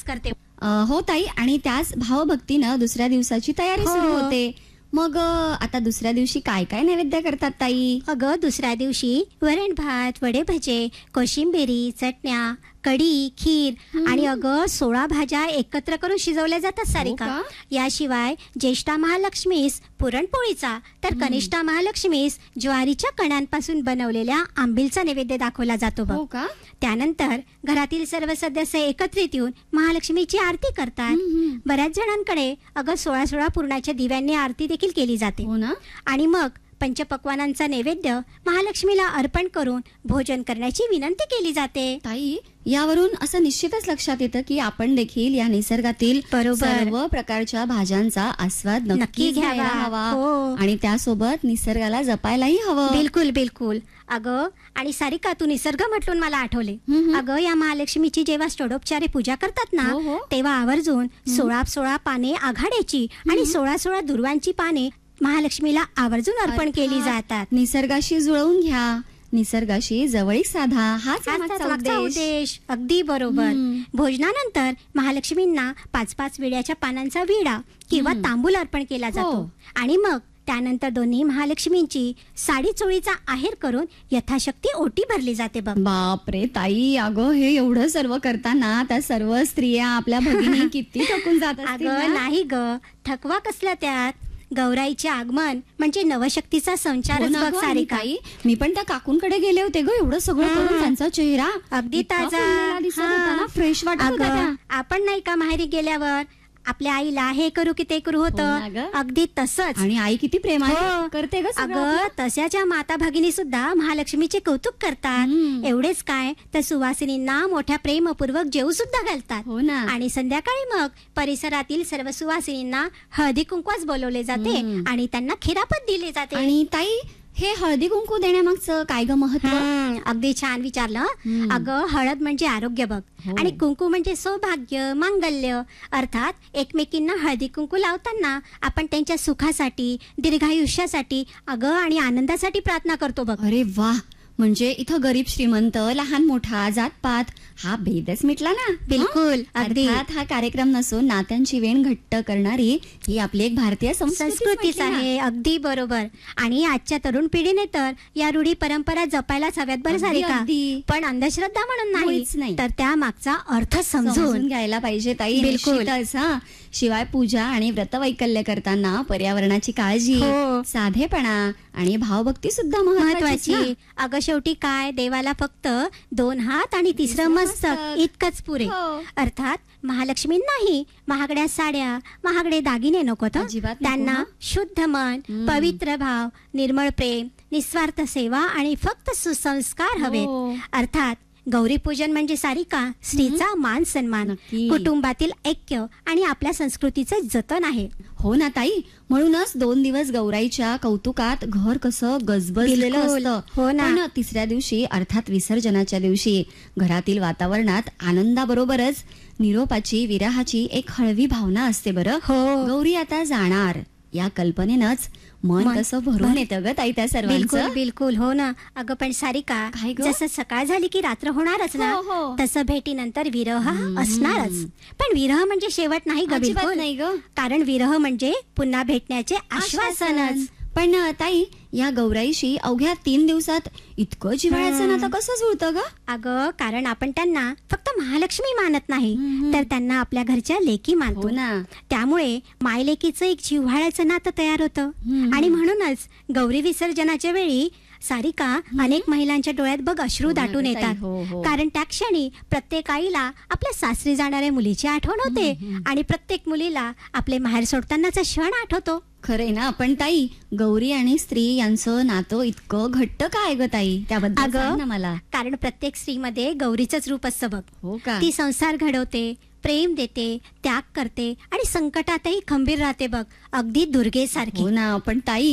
करते. हो ताई, आणि त्याच भावभक्तीनं दुसऱ्या दिवसाची तयारी सुरू हो. होते. मग आता दुसऱ्या दिवशी काय काय नैवेद्य करतात ताई? अगं दुसऱ्या दिवशी वरण भात, वडे भजे, कोशिंबिरी, चटण्या, कढी, खीर आणि अगं 16 भाज्या एकत्र करून शिजवल्या जातात सारिका. का? याशिवाय ज्येष्ठा महालक्ष्मीस पुरणपोळीचा तर कनिष्ठा महालक्ष्मीस ज्वारीच्या कणांपासून बनवलेल्या आंबीलचा नैवेद्य दाखवला जातो बघ. हो का? त्यानंतर घरातील सर्व सदस्य एकत्रित येऊन महालक्ष्मीची आरती करतात. बऱ्याच जणांकडे अगं 16 पुरणाच्या दिव्यांनी आरती देखील केली जाते. हो ना. आणि मग पंचपक्वानांचा नैवेद्य महालक्ष्मीला अर्पण करून भोजन करण्याची विनंती केली जाते. ताई, यावरून असं निश्चितच लक्षात येतं की आपण देखील या निसर्गातील बरोबर. सर्व प्रकारच्या भाज्यांचा आस्वाद नक्की नक्की घ्यायला घ्यावा. हवा. हो. आणि त्यासोबत निसर्गाला जपायलाही हवं. बिलकुल बिलकुल. अगं आणि सारिका, तू निसर्ग म्हटून मला आठवले. अगं या महालक्ष्मीची जेव्हा षोडोपचारे पूजा करतात ना, हो, हो. तेव्हा आवर्जून 16 पाने आघाड्याची आणि 16 दुर्वांची पाने महालक्ष्मीला आवर्जून अर्पण केली जातात. निसर्गाशी जुळवून घ्या, निसर्गाशी जवळीक साधा, हाच हाच मागचा मागचा उद्देश. उद्देश. अगदी बरोबर. भोजनानंतर महालक्ष्मींना 5 विड्याच्या पानांचा विडा किंवा तांबूल अर्पण केला जातो. हो. आणि मग त्यानंतर दोन्ही महालक्ष्मींची साडी चोळीचा आहेर करून यथाशक्ती ओटी भरली जाते बघ. बापरे ताई, अगं हे एवढं सर्व करताना त्या सर्व स्त्रिया आपल्या भगिनी किती थकून जात असतील अगं ना? नाही ग, थकवा कसला त्यात. गौराईचे आगमन म्हणजे नवशक्तीचा संचारच हो ना बघ गं, आणि सारिका. ताई, मी पण त्या काकूंकडे गेले होते ग. एवढं सगळं करून त्यांचा चेहरा अगदी इतका ताजा. फुललेला दिसत होता ना, फ्रेश वाटत होता त्या. अगं आपण नाही का माहेरी गेल्यावर आपल्या आईला हे करू की ते करू हो होतं, ना गं. अगदी तसंच. आणि आई किती प्रेमाने हो. करते ग सगळं अगं आपलं. तशाच्या माता भगिनी सुद्धा महालक्ष्मीचे कौतुक करतात. एवढेच काय तर सुवासिनींना मोठ्या प्रेमपूर्वक जेवू सुद्धा घालतात. हो ना. आणि संध्याकाळी मग परिसरातील सर्व सुवासिनींना हळदी कुंकवास बोलवले जाते आणि त्यांना खिरापत दिले जाते. आणि ताई, हे हळदी कुंकू देण्यामागचं काय ग महत्व? अगदी छान विचारलं. अगं हळद म्हणजे आरोग्य बघ, हो. आणि कुंकू म्हणजे सौभाग्य, मांगल्य. अर्थात एकमेकींना हळदी कुंकू लावताना आपण त्यांच्या सुखासाठी, दीर्घायुष्यासाठी अगं आणि आनंदासाठी प्रार्थना करतो बघ. अरे वा, म्हणजे इथं गरीब श्रीमंत, लहान मोठा, जातपात हा भेदच मिटला ना. बिलकुल, अगदी. अर्थात हा कार्यक्रम नसून नात्यांची वेण घट्ट करणारी ही आपली एक भारतीय संस्कृतीच आहे. अगदी बरोबर. आणि आजच्या तरुण पिढीने तर या रूढी परंपरा जपायलाच हव्यात बरं अगदी, सारिका. अगदी. पण अंधश्रद्धा म्हणून मुळीच नाही, नाही. तर त्या मागचा अर्थ समजून समजून घ्यायला पाहिजे ताई. बिलकुल. निश्चितच, हा. शिवाय पूजा आणि व्रतवैकल्य करताना पर्यावरणाची काळजी, हो. साधेपणा आणि भावभक्ती सुद्धा महत्वाची. महत्वाची. अगं शेवटी काय, देवाला फक्त 2 हात आणि तिसरं मस्तक इतकंच पुरे. हो. अर्थात महालक्ष्मींनाही महागड्या साड्या, महागडे दागिने नकोत. अजिबात नको, त्यांना हं. शुद्ध मन, पवित्र भाव, निर्मळ प्रेम, निस्वार्थ सेवा आणि फक्त सुसंस्कार हवेत. हो. अर्थात गौरीपूजन म्हणजे सारिका स्त्रीचा मान सन्मान, नक्की. कुटुंबातील ऐक्य आणि आपल्या संस्कृतीचे जतन आहे. हो ना ताई, म्हणूनच 2 दिवस गौराईच्या कौतुकात घर कसं गजबजलेलं बिलकुल. असतं. हो ना. पण तिसऱ्या दिवशी अर्थात विसर्जनाच्या दिवशी घरातील वातावरणात आनंदाबरोबरच निरोपाची, विरहाची एक हळवी भावना असते बरं. हो. गौरी आता जाणार या कल्पनेनंच मन कसं भरून येतं ग ताई त्या बिलकुल सर्वांचं. बिलकुल. हो ना. अगं पण सारिका, काय गं? जसं सकाळ झाली की रात्र होणारच ना, हो, हो. तसं भेटीनंतर विरह हा असणारच. पण विरह म्हणजे शेवट नाही ग. अजिबात बिलकुल नाही ग. कारण विरह म्हणजे पुन्हा भेटण्याचे आश्वासनच. पण ताई, या गौराईशी अवघ्या 3 दिवसात इतकं जिव्हाळ्याचं नातं कसं जुळतं ग? अगं कारण आपण त्यांना फक्त महालक्ष्मी मानत नाही, तर त्यांना आपल्या घरच्या लेकी मानतो. हो ना. त्यामुळे मायलेकीचं एक जिव्हाळ्याचं नातं तयार होतं. आणि म्हणूनच गौरी विसर्जनाच्या वेळी सारिका अनेक महिलांच्या डोळ्यात बघ अश्रू हो ना दाटून ग ताई, येतात. हो, हो. कारण त्या क्षणी प्रत्येक आईला आपल्या सासरी जाणाऱ्या मुलीची आठवण होते आणि प्रत्येक मुलीला आपले माहेर सोडतानाचा क्षण आठवतो. खरंय ना. पण ताई, गौरी आणि स्त्री यांचं नातं इतकं घट्ट काय ग ताई? त्याबद्दल सांग ना मला. कारण प्रत्येक स्त्रीमध्ये गौरीचंच रूप असतं बघ. हो का? ती संसार घडवते, प्रेम देते, त्याग करते आणि संकटातही खंबीर राहते बघ, अगदी दुर्गेसारखी. हो ना. पण ताई,